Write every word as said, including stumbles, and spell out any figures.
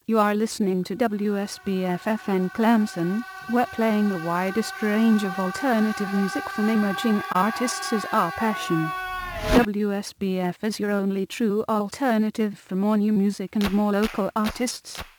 You are listening to W S B F F N Clemson. We're playing the widest range of alternative music from emerging artists is our passion. W S B F is your only true alternative for more new music and more local artists.